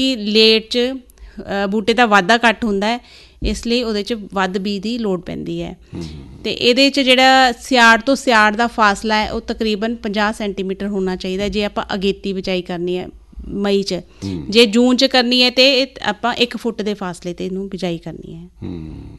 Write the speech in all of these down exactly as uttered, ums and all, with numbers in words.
Late 'ਚ ਬੂਟੇ ਦਾ ਵਾਧਾ ਘੱਟ ਹੁੰਦਾ ਹੈ, ਇਸ ਲਈ ਉਹਦੇ 'ਚ ਵੱਧ ਬੀਜ ਦੀ ਲੋੜ ਪੈਂਦੀ ਹੈ। ਅਤੇ ਇਹਦੇ 'ਚ ਜਿਹੜਾ ਸਿਆੜ ਤੋਂ ਸਿਆੜ ਦਾ ਫਾਸਲਾ ਹੈ ਉਹ ਤਕਰੀਬਨ ਪੰਜਾਹ ਸੈਂਟੀਮੀਟਰ ਹੋਣਾ ਚਾਹੀਦਾ ਜੇ ਆਪਾਂ ਅਗੇਤੀ ਬਿਜਾਈ ਕਰਨੀ ਹੈ ਮਈ 'ਚ। ਜੇ ਜੂਨ 'ਚ ਕਰਨੀ ਹੈ ਤਾਂ ਆਪਾਂ ਇੱਕ ਫੁੱਟ ਦੇ ਫਾਸਲੇ 'ਤੇ ਇਹਨੂੰ ਬਿਜਾਈ ਕਰਨੀ ਹੈ।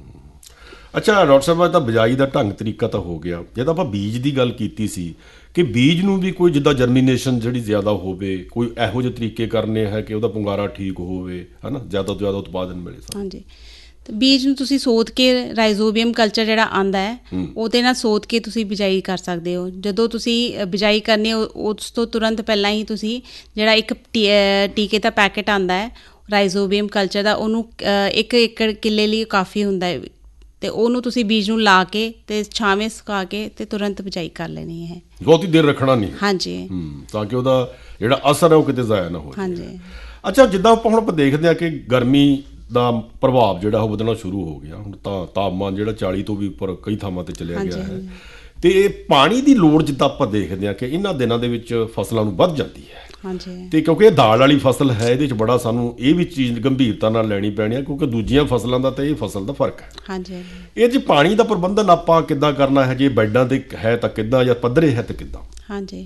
ਅੱਛਾ ਡਾਕਟਰ ਸਾਹਿਬ, ਤਾਂ ਬਿਜਾਈ ਦਾ ਢੰਗ ਤਰੀਕਾ ਤਾਂ ਹੋ ਗਿਆ। ਜਦ ਆਪਾਂ ਬੀਜ ਦੀ ਗੱਲ ਕੀਤੀ ਸੀ ਕਿ ਬੀਜ ਨੂੰ ਵੀ ਕੋਈ ਜਿੱਦਾਂ ਜਰਮੀਨੇਸ਼ਨ ਜਿਹੜੀ ਜ਼ਿਆਦਾ ਹੋਵੇ, ਕੋਈ ਇਹੋ ਜਿਹੇ ਤਰੀਕੇ ਕਰਨੇ ਹੈ ਕਿ ਉਹਦਾ ਪੁੰਗਾਰਾ ਠੀਕ ਹੋਵੇ, ਹੈ ਨਾ, ਜ਼ਿਆਦਾ ਤੋਂ ਜ਼ਿਆਦਾ ਉਤਪਾਦਨ ਮਿਲੇ। ਹਾਂਜੀ, ਅਤੇ ਬੀਜ ਨੂੰ ਤੁਸੀਂ ਸੋਧ ਕੇ ਰਾਈਜ਼ੋਬੀਅਮ ਕਲਚਰ ਜਿਹੜਾ ਆਉਂਦਾ ਹੈ ਉਹਦੇ ਨਾਲ ਸੋਧ ਕੇ ਤੁਸੀਂ ਬਿਜਾਈ ਕਰ ਸਕਦੇ ਹੋ। ਜਦੋਂ ਤੁਸੀਂ ਬਿਜਾਈ ਕਰਨੀ ਉਸ ਤੋਂ ਤੁਰੰਤ ਪਹਿਲਾਂ ਹੀ ਤੁਸੀਂ ਜਿਹੜਾ ਇੱਕ ਟੀ ਟੀਕੇ ਦਾ ਪੈਕਟ ਆਉਂਦਾ ਹੈ ਰਾਈਜ਼ੋਬੀਅਮ ਕਲਚਰ ਦਾ, ਉਹਨੂੰ ਇੱਕ ਏਕੜ ਕਿੱਲੇ ਲਈ ਕਾਫੀ ਹੁੰਦਾ ਹੈ, ਅਤੇ ਉਹਨੂੰ ਤੁਸੀਂ ਬੀਜ ਨੂੰ ਲਾ ਕੇ ਅਤੇ ਛਾਵੇਂ ਸੁਕਾ ਕੇ ਅਤੇ ਤੁਰੰਤ ਬਿਜਾਈ ਕਰ ਲੈਣੀ ਹੈ। ਬਹੁਤੀ ਦੇਰ ਰੱਖਣਾ ਨਹੀਂ। ਹਾਂਜੀ, ਤਾਂ ਕਿ ਉਹਦਾ ਜਿਹੜਾ ਅਸਰ ਹੈ ਉਹ ਕਿਤੇ ਜ਼ਾਇਆ ਨਾ ਹੋਵੇ। ਹਾਂਜੀ। ਅੱਛਾ, ਜਿੱਦਾਂ ਆਪਾਂ ਹੁਣ ਆਪਾਂ ਦੇਖਦੇ ਹਾਂ ਕਿ ਗਰਮੀ ਦਾ ਪ੍ਰਭਾਵ ਜਿਹੜਾ ਉਹ ਵਧਣਾ ਸ਼ੁਰੂ ਹੋ ਗਿਆ। ਹੁਣ ਤਾਂ ਤਾਪਮਾਨ ਜਿਹੜਾ ਚਾਲੀ ਤੋਂ ਵੀ ਉੱਪਰ ਕਈ ਥਾਵਾਂ 'ਤੇ ਚਲਿਆ ਗਿਆ ਹੈ, ਅਤੇ ਇਹ ਪਾਣੀ ਦੀ ਲੋੜ ਜਿੱਦਾਂ ਆਪਾਂ ਦੇਖਦੇ ਹਾਂ ਕਿ ਇਹਨਾਂ ਦਿਨਾਂ ਦੇ ਵਿੱਚ ਫਸਲਾਂ ਨੂੰ ਵੱਧ ਜਾਂਦੀ ਹੈ। ਹਾਂਜੀ। ਅਤੇ ਕਿਉਂਕਿ ਇਹ ਦਾਲ ਵਾਲੀ ਫਸਲ ਹੈ, ਇਹਦੇ 'ਚ ਬੜਾ ਸਾਨੂੰ ਇਹ ਵੀ ਚੀਜ਼ ਗੰਭੀਰਤਾ ਨਾਲ ਲੈਣੀ ਪੈਣੀ ਹੈ, ਕਿਉਂਕਿ ਦੂਜੀਆਂ ਫਸਲਾਂ ਦਾ ਅਤੇ ਇਹ ਫਸਲ ਦਾ ਫਰਕ ਹੈ। ਹਾਂਜੀ। ਇਹ 'ਚ ਪਾਣੀ ਦਾ ਪ੍ਰਬੰਧਨ ਆਪਾਂ ਕਿੱਦਾਂ ਕਰਨਾ ਹੈ? ਜੇ ਬੈਡਾਂ 'ਤੇ ਹੈ ਤਾਂ ਕਿੱਦਾਂ, ਜਾਂ ਪੱਧਰੇ ਹੈ ਤਾਂ ਕਿੱਦਾਂ? ਹਾਂਜੀ,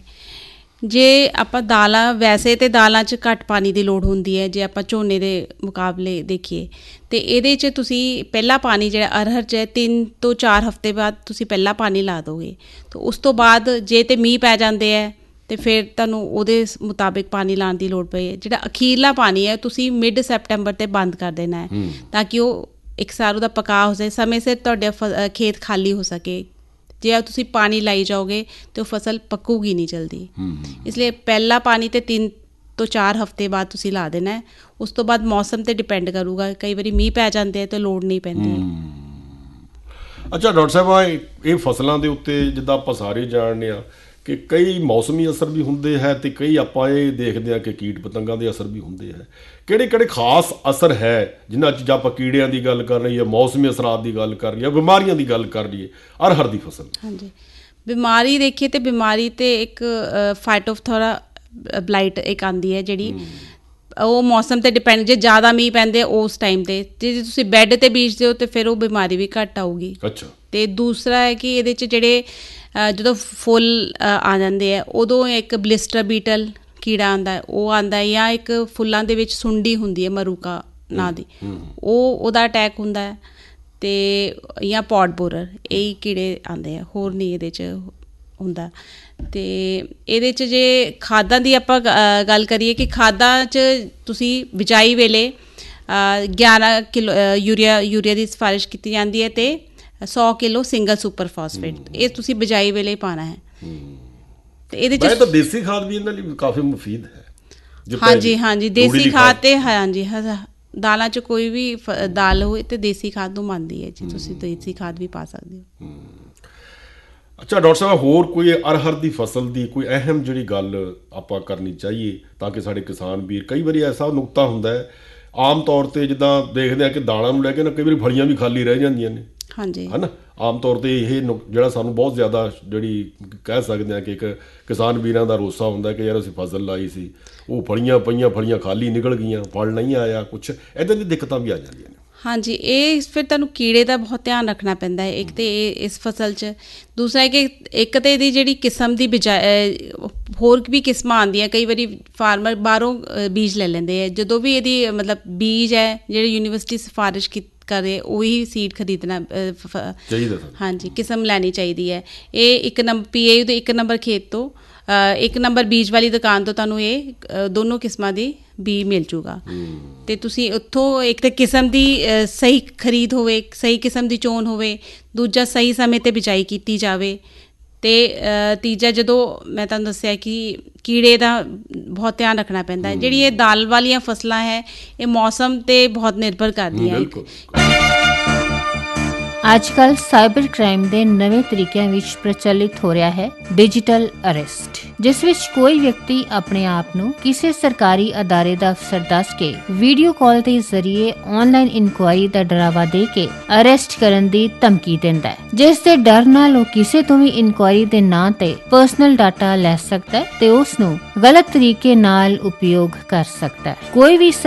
ਜੇ ਆਪਾਂ ਦਾਲਾਂ, ਵੈਸੇ ਤਾਂ ਦਾਲਾਂ 'ਚ ਘੱਟ ਪਾਣੀ ਦੀ ਲੋੜ ਹੁੰਦੀ ਹੈ ਜੇ ਆਪਾਂ ਝੋਨੇ ਦੇ ਮੁਕਾਬਲੇ ਦੇਖੀਏ, ਅਤੇ ਇਹਦੇ 'ਚ ਤੁਸੀਂ ਪਹਿਲਾ ਪਾਣੀ ਜਿਹੜਾ ਅਰਹਰ 'ਚ ਹੈ ਤਿੰਨ ਤੋਂ ਚਾਰ ਹਫ਼ਤੇ ਬਾਅਦ ਤੁਸੀਂ ਪਹਿਲਾ ਪਾਣੀ ਲਾ ਦਿਓਗੇ, ਤਾਂ ਉਸ ਤੋਂ ਬਾਅਦ ਜੇ ਤਾਂ ਮੀਂਹ ਪੈ ਜਾਂਦੇ ਹੈ ਅਤੇ ਫਿਰ ਤੁਹਾਨੂੰ ਉਹਦੇ ਮੁਤਾਬਿਕ ਪਾਣੀ ਲਾਉਣ ਦੀ ਲੋੜ ਪਈ ਹੈ। ਜਿਹੜਾ ਅਖੀਰਲਾ ਪਾਣੀ ਹੈ ਤੁਸੀਂ ਮਿਡ ਸੈਪਟੈਂਬਰ 'ਤੇ ਬੰਦ ਕਰ ਦੇਣਾ ਹੈ, ਤਾਂ ਕਿ ਉਹ ਇੱਕ ਸਾਰ ਉਹਦਾ ਪਕਾਅ ਹੋ ਜਾਏ, ਸਮੇਂ ਸਿਰ ਤੁਹਾਡੇ ਫ ਖੇਤ ਖਾਲੀ ਹੋ ਸਕੇ। ਜੇ ਤੁਸੀਂ ਪਾਣੀ ਲਾਈ ਜਾਓਗੇ ਤਾਂ ਉਹ ਫਸਲ ਪੱਕੂਗੀ ਨਹੀਂ ਜਲਦੀ, ਇਸ ਲਈ ਪਹਿਲਾ ਪਾਣੀ ਤਾਂ ਤਿੰਨ ਤੋਂ ਚਾਰ ਹਫ਼ਤੇ ਬਾਅਦ ਤੁਸੀਂ ਲਾ ਦੇਣਾ ਹੈ। ਉਸ ਤੋਂ ਬਾਅਦ ਮੌਸਮ 'ਤੇ ਡਿਪੈਂਡ ਕਰੂਗਾ, ਕਈ ਵਾਰੀ ਮੀਂਹ ਪੈ ਜਾਂਦੇ ਆ ਤਾਂ ਲੋੜ ਨਹੀਂ ਪੈਂਦੀ। ਅੱਛਾ ਡਾਕਟਰ ਸਾਹਿਬ, ਇਹ ਫਸਲਾਂ ਦੇ ਉੱਤੇ ਜਿੱਦਾਂ ਆਪਾਂ ਸਾਰੇ ਜਾਣਦੇ ਹਾਂ ਕਿ ਕਈ ਮੌਸਮੀ ਅਸਰ ਵੀ ਹੁੰਦੇ ਹੈ, ਅਤੇ ਕਈ ਆਪਾਂ ਇਹ ਦੇਖਦੇ ਹਾਂ ਕਿ ਕੀਟ ਪਤੰਗਾਂ ਦੇ ਅਸਰ ਵੀ ਹੁੰਦੇ ਹੈ। ਕਿਹੜੇ ਕਿਹੜੇ ਖਾਸ ਅਸਰ ਹੈ ਜਿਨ੍ਹਾਂ 'ਚ, ਜਾਂ ਆਪਾਂ ਕੀੜਿਆਂ ਦੀ ਗੱਲ ਕਰ ਲਈਏ, ਮੌਸਮੀ ਅਸਰਾਤ ਦੀ ਗੱਲ ਕਰ ਲਈਏ, ਬਿਮਾਰੀਆਂ ਦੀ ਗੱਲ ਕਰ ਲਈਏ, ਅਰਹਰ ਦੀ ਫਸਲ? ਹਾਂਜੀ, ਬਿਮਾਰੀ ਦੇਖੀਏ ਤਾਂ ਬਿਮਾਰੀ ਤਾਂ ਇੱਕ ਫਾਈਟੋਫਥੋਰਾ ਬਲਾਈਟ ਇੱਕ ਆਉਂਦੀ ਹੈ ਜਿਹੜੀ, ਉਹ ਮੌਸਮ 'ਤੇ ਡਿਪੈਂਡ, ਜੇ ਜ਼ਿਆਦਾ ਮੀਂਹ ਪੈਂਦੇ ਉਸ ਟਾਈਮ 'ਤੇ, ਜੇ ਤੁਸੀਂ ਬੈੱਡ 'ਤੇ ਬੀਜਦੇ ਹੋ ਤਾਂ ਫਿਰ ਉਹ ਬਿਮਾਰੀ ਵੀ ਘੱਟ ਆਊਗੀ। ਅੱਛਾ। ਅਤੇ ਦੂਸਰਾ ਹੈ ਕਿ ਇਹਦੇ 'ਚ ਜਿਹੜੇ ਜਦੋਂ ਫੁੱਲ ਆ ਜਾਂਦੇ ਹੈ ਉਦੋਂ ਇੱਕ ਬਲਿਸਟਰ ਬੀਟਲ ਕੀੜਾ ਆਉਂਦਾ, ਉਹ ਆਉਂਦਾ, ਜਾਂ ਇੱਕ ਫੁੱਲਾਂ ਦੇ ਵਿੱਚ ਸੁੰਡੀ ਹੁੰਦੀ ਹੈ ਮਰੂਕਾ ਨਾਂ ਦੀ, ਉਹ ਉਹਦਾ ਅਟੈਕ ਹੁੰਦਾ ਹੈ, ਅਤੇ ਜਾਂ ਪੌਡ ਬੋਰਰ, ਇਹੀ ਕੀੜੇ ਆਉਂਦੇ ਆ, ਹੋਰ ਨਹੀਂ ਇਹਦੇ 'ਚ ਹੁੰਦਾ। ਅਤੇ ਇਹਦੇ 'ਚ ਜੇ ਖਾਦਾਂ ਦੀ ਆਪਾਂ ਗੱਲ ਕਰੀਏ ਕਿ ਖਾਦਾਂ 'ਚ ਤੁਸੀਂ ਬਿਜਾਈ ਵੇਲੇ ਗਿਆਰਾਂ ਕਿਲੋ ਯੂਰੀਆ ਯੂਰੀਆ ਦੀ ਸਿਫਾਰਿਸ਼ ਕੀਤੀ ਜਾਂਦੀ ਹੈ, ਅਤੇ ਸੌ ਕਿਲੋ ਸਿੰਗਲ ਸੁਪਰ ਫਾਸਫੇਟ, ਇਹ ਤੁਸੀਂ ਬਿਜਾਈ ਵੇਲੇ ਪਾਉਣਾ ਹੈ। ਅਤੇ ਇਹਦੇ 'ਚ ਤਾਂ ਦੇਸੀ ਖਾਦ ਵੀ ਇਹਨਾਂ ਲਈ ਕਾਫੀ ਮੁਫੀਦ ਹੈ। ਹਾਂਜੀ ਹਾਂਜੀ, ਦੇਸੀ ਖਾਦ ਅਤੇ ਹਾਂਜੀ, ਦਾਲਾਂ 'ਚ ਕੋਈ ਵੀ ਦਾਲ ਹੋਏ ਅਤੇ ਦੇਸੀ ਖਾਦ ਨੂੰ ਮੰਨਦੀ ਹੈ ਜੀ, ਤੁਸੀਂ ਦੇਸੀ ਖਾਦ ਵੀ ਪਾ ਸਕਦੇ ਹੋ। ਅੱਛਾ ਡਾਕਟਰ ਸਾਹਿਬ, ਹੋਰ ਕੋਈ ਅਰਹਰ ਦੀ ਫਸਲ ਦੀ ਕੋਈ ਅਹਿਮ ਜਿਹੜੀ ਗੱਲ ਆਪਾਂ ਕਰਨੀ ਚਾਹੀਏ ਤਾਂ ਕਿ ਸਾਡੇ ਕਿਸਾਨ ਵੀਰ, ਕਈ ਵਾਰੀ ਐਸਾ ਨੁਕਤਾ ਹੁੰਦਾ ਹੈ ਆਮ ਤੌਰ 'ਤੇ, ਜਿੱਦਾਂ ਦੇਖਦੇ ਹਾਂ ਕਿ ਦਾਲਾਂ ਨੂੰ ਲੈ ਕੇ ਨਾ ਕਈ ਵਾਰੀ ਫਲੀਆਂ ਵੀ ਖਾਲੀ ਰਹਿ ਜਾਂਦੀਆਂ ਨੇ, ਹਾਂਜੀ, ਹੈ ਨਾ, ਆਮ ਤੌਰ 'ਤੇ ਇਹ ਜਿਹੜਾ ਸਾਨੂੰ ਬਹੁਤ ਜ਼ਿਆਦਾ ਜਿਹੜੀ ਕਹਿ ਸਕਦੇ ਹਾਂ ਕਿ ਇੱਕ ਕਿਸਾਨ ਵੀਰਾਂ ਦਾ ਰੋਸਾ ਹੁੰਦਾ ਕਿ ਯਾਰ ਅਸੀਂ ਫਸਲ ਲਾਈ ਸੀ, ਉਹ ਫਲੀਆਂ ਪਈਆਂ, ਫਲੀਆਂ ਖਾਲੀ ਨਿਕਲ ਗਈਆਂ, ਫਲ ਨਹੀਂ ਆਇਆ, ਕੁਛ ਇੱਦਾਂ ਦੀ ਦਿੱਕਤਾਂ ਵੀ ਆ ਜਾਂਦੀਆਂ ਨੇ। ਹਾਂਜੀ, ਇਹ ਫਿਰ ਤੁਹਾਨੂੰ ਕੀੜੇ ਦਾ ਬਹੁਤ ਧਿਆਨ ਰੱਖਣਾ ਪੈਂਦਾ ਹੈ, ਇੱਕ ਤਾਂ ਇਹ ਇਸ ਫਸਲ 'ਚ, ਦੂਸਰਾ ਹੈ ਕਿ ਇੱਕ ਤਾਂ ਇਹਦੀ ਜਿਹੜੀ ਕਿਸਮ ਦੀ ਬਿਜਾ ਹੋਰ ਵੀ ਕਿਸਮਾਂ ਆਉਂਦੀਆਂ, ਕਈ ਵਾਰੀ ਫਾਰਮਰ ਬਾਹਰੋਂ ਬੀਜ ਲੈ ਲੈਂਦੇ ਹੈ, ਜਦੋਂ ਵੀ ਇਹਦੀ ਮਤਲਬ ਬੀਜ ਹੈ ਜਿਹੜੇ ਯੂਨੀਵਰਸਿਟੀ ਸਿਫਾਰਿਸ਼ ਕੀ ਕਰੇ ਉਹੀ ਸੀਡ ਖਰੀਦਣਾ ਚਾਹੀਦਾ। ਹਾਂਜੀ, ਕਿਸਮ ਲੈਣੀ ਚਾਹੀਦੀ ਹੈ। ਇਹ ਇੱਕ ਨੰਬਰ ਪੀ ਏ ਯੂ ਦੇ ਇੱਕ ਨੰਬਰ ਖੇਤ ਤੋਂ, ਇੱਕ ਨੰਬਰ ਬੀਜ ਵਾਲੀ ਦੁਕਾਨ ਤੋਂ ਤੁਹਾਨੂੰ ਇਹ ਦੋਨੋਂ ਕਿਸਮਾਂ ਦੀ ਬੀਜ ਮਿਲ ਜੂਗਾ, ਅਤੇ ਤੁਸੀਂ ਉੱਥੋਂ ਇੱਕ ਤਾਂ ਕਿਸਮ ਦੀ ਸਹੀ ਖਰੀਦ ਹੋਵੇ, ਸਹੀ ਕਿਸਮ ਦੀ ਚੋਣ ਹੋਵੇ, ਦੂਜਾ ਸਹੀ ਸਮੇਂ 'ਤੇ ਬਿਜਾਈ ਕੀਤੀ ਜਾਵੇ, ਅਤੇ ਤੀਜਾ ਜਦੋਂ ਮੈਂ ਤੁਹਾਨੂੰ ਦੱਸਿਆ ਕਿ ਕੀੜੇ ਦਾ ਬਹੁਤ ਧਿਆਨ ਰੱਖਣਾ ਪੈਂਦਾ ਹੈ। ਜਿਹੜੀ ਇਹ ਦਾਲ ਵਾਲੀਆਂ ਫਸਲਾਂ ਹੈ ਇਹ ਮੌਸਮ 'ਤੇ ਬਹੁਤ ਨਿਰਭਰ ਕਰਦੀਆਂ ਹੈ। ਅੱਜ ਕੱਲ੍ਹ ਸਾਈਬਰ ਕ੍ਰਾਈਮ ਦੇ ਨਵੇਂ ਤਰੀਕਿਆਂ ਵਿੱਚ ਪ੍ਰਚਲਿਤ ਹੋ ਰਿਹਾ ਹੈ ਡਿਜੀਟਲ ਅਰੈਸਟ, ਜਿਸ ਵਿੱਚ ਕੋਈ ਵਿਅਕਤੀ ਆਪਣੇ ਆਪ ਨੂੰ ਕਿਸੇ ਸਰਕਾਰੀ ਅਦਾਰੇ ਦਾ ਅਫਸਰ ਦੱਸ ਕੇ ਵੀਡੀਓ ਕਾਲ ਦੇ ਜ਼ਰੀਏ ਆਨਲਾਈਨ ਇਨਕੁਆਇਰੀ ਦਾ ਡਰਾਵਾ ਦੇ ਕੇ ਅਰੈਸਟ ਕਰਨ ਦੀ ਧਮਕੀ ਦਿੰਦਾ ਹੈ, ਜਿਸ ਦੇ ਡਰ ਨਾਲ ਉਹ ਕਿਸੇ ਤੋਂ ਵੀ ਇਨਕੁਆਇਰੀ ਦੇ ਨਾਂ ਤੇ ਪਰਸਨਲ ਡਾਟਾ ਲੈ ਸਕਦਾ ਹੈ ਤੇ ਉਸ ਨੂੰ ਗਲਤ ਤਰੀਕੇ ਨਾਲ ਉਪਯੋਗ ਕਰ ਸਕਦਾ ਹੈ। ਕੋਈ ਵੀ